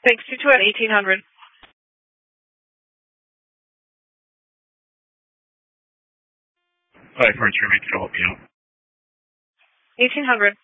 Thanks, you two at 1800. Hi, French Remy, can I help you out? 1800.